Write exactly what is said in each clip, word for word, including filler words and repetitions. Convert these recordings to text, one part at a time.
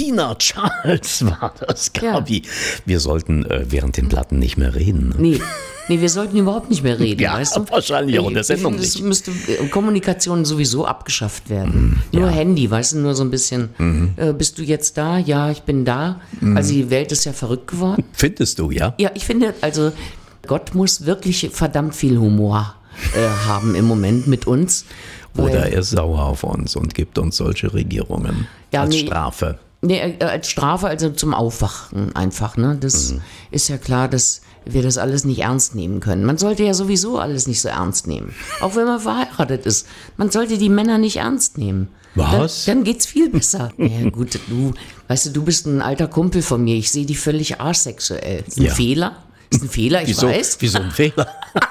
Tina Charles war das, Gabi. Ja. Wir sollten äh, während den Platten nicht mehr reden. Ne? Nee. Nee, wir sollten überhaupt nicht mehr reden, ja, weißt du? Wahrscheinlich auch in der Sendung ich nicht. Es müsste Kommunikation sowieso abgeschafft werden. Mm, nur ja. Handy, weißt du, nur so ein bisschen. Mm. Äh, bist du jetzt da? Ja, ich bin da. Mm. Also die Welt ist ja verrückt geworden. Findest du, ja? Ja, ich finde, also Gott muss wirklich verdammt viel Humor äh, haben im Moment mit uns. Oder er ist sauer auf uns und gibt uns solche Regierungen ja, als nee, Strafe. Nee, als Strafe, also zum Aufwachen einfach. Ne? Das mm. ist ja klar, dass wir das alles nicht ernst nehmen können. Man sollte ja sowieso alles nicht so ernst nehmen. Auch wenn man verheiratet ist. Man sollte die Männer nicht ernst nehmen. Was? Dann, dann geht's viel besser. Ja gut, du, weißt du, du bist ein alter Kumpel von mir. Ich sehe dich völlig asexuell. Ist ein ja. Fehler? Ist ein Fehler, ich wieso, weiß. Wieso ein Fehler?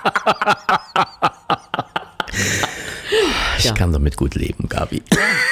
Ich ja. kann damit gut leben, Gabi.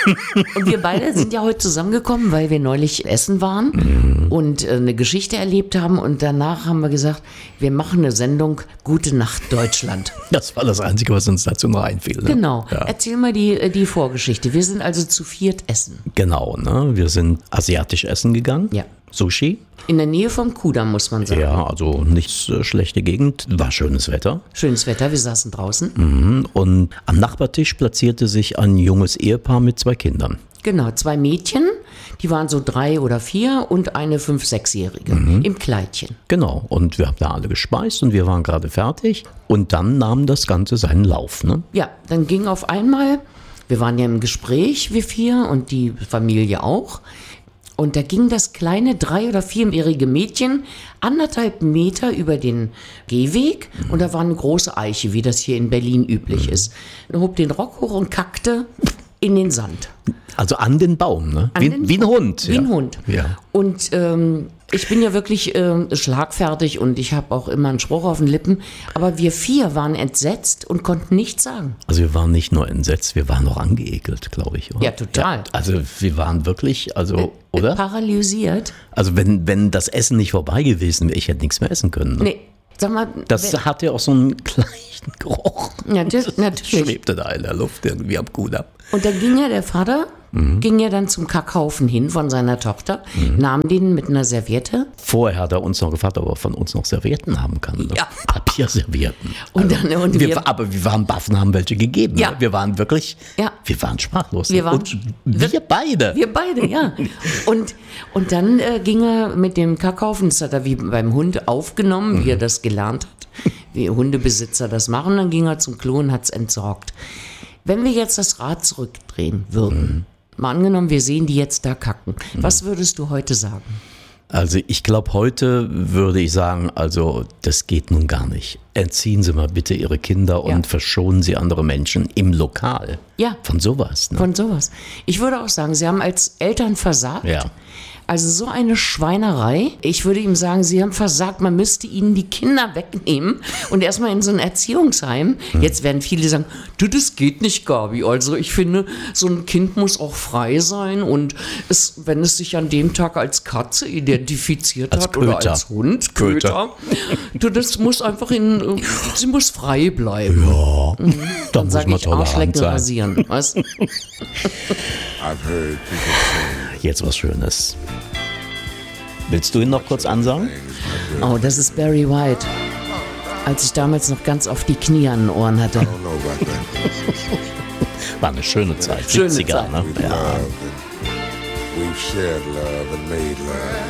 Und wir beide sind ja heute zusammengekommen, weil wir neulich essen waren mhm. und äh, eine Geschichte erlebt haben. Und danach haben wir gesagt, wir machen eine Sendung Gute Nacht Deutschland. Das war das Einzige, was uns dazu noch einfiel. Ne? Genau. Ja. Erzähl mal die, die Vorgeschichte. Wir sind also zu viert essen. Genau, ne? Wir sind asiatisch essen gegangen. Ja. Sushi. In der Nähe vom Kudamm, muss man sagen. Ja, also nicht äh, schlechte Gegend, war schönes Wetter. Schönes Wetter, wir saßen draußen. Mhm. Und am Nachbartisch platzierte sich ein junges Ehepaar mit zwei Kindern. Genau, zwei Mädchen, die waren so drei oder vier und eine fünf-, sechsjährige mhm. im Kleidchen. Genau, und wir haben da alle gespeist und wir waren gerade fertig. Und dann nahm das Ganze seinen Lauf, ne? Ja, dann ging auf einmal, wir waren ja im Gespräch, wir vier und die Familie auch. Und da ging das kleine drei- oder vierjährige Mädchen anderthalb Meter über den Gehweg mhm. und da war eine große Eiche, wie das hier in Berlin üblich mhm. ist. Und hob den Rock hoch und kackte in den Sand. Also an den Baum, ne? An Wie, den wie ein Hund. Wie ja. ein Hund. Ja. Und ähm, ich bin ja wirklich äh, schlagfertig und ich habe auch immer einen Spruch auf den Lippen. Aber wir vier waren entsetzt und konnten nichts sagen. Also wir waren nicht nur entsetzt, wir waren auch angeekelt, glaube ich. Oder? Ja, total. Ja, also wir waren wirklich, also, äh, oder? Paralysiert. Also wenn, wenn das Essen nicht vorbei gewesen wäre, ich hätte nichts mehr essen können. Ne? Nee. Sag mal, das wer, hatte auch so einen gleichen Geruch. Ja, das, natürlich. Schwebte da in der Luft irgendwie am Kudamm. Und dann ging ja der Vater, mhm. ging ja dann zum Kackhaufen hin von seiner Tochter, mhm. nahm den mit einer Serviette. Vorher hat er uns noch gefragt, ob er von uns noch Servietten haben kann. Ne? Ja. Papierservietten. Und also, dann, und wir, wir, aber wir waren baff und haben welche gegeben. Ja. Ne? Wir waren wirklich, ja. wir waren sprachlos. Wir waren, und wir beide. Wir beide, ja. Und, und dann äh, ging er mit dem Kackhaufen, das hat er wie beim Hund aufgenommen, mhm. wie er das gelernt hat, wie Hundebesitzer das machen. Dann ging er zum Klo und hat es entsorgt. Wenn wir jetzt das Rad zurückdrehen würden, mhm. mal angenommen, wir sehen die jetzt da kacken, mhm. was würdest du heute sagen? Also ich glaube, heute würde ich sagen, also das geht nun gar nicht. Entziehen Sie mal bitte Ihre Kinder und ja. verschonen Sie andere Menschen im Lokal. Ja. Von sowas. Ne? Von sowas. Ich würde auch sagen, Sie haben als Eltern versagt. Ja. Also so eine Schweinerei. Ich würde ihm sagen, Sie haben versagt, man müsste ihnen die Kinder wegnehmen und erstmal in so ein Erziehungsheim. Hm. Jetzt werden viele sagen, du, das geht nicht, Gabi. Also ich finde, so ein Kind muss auch frei sein und es, wenn es sich an dem Tag als Katze identifiziert als hat Köter. oder als Hund, Köter, du, das muss einfach in, sie muss frei bleiben. Ja, mhm. da Dann muss sage man ich Arschlecken rasieren. Was? Jetzt was Schönes. Willst du ihn noch kurz ansagen? Oh, das ist Barry White. Als ich damals noch ganz auf die Knie an den Ohren hatte. War eine schöne Zeit. Schöne siebziger, Zeit. Ne? Ja. We've shared love and made love.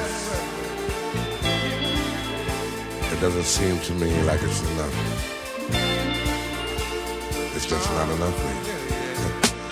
It doesn't seem to me like it's enough. It's just not enough for you.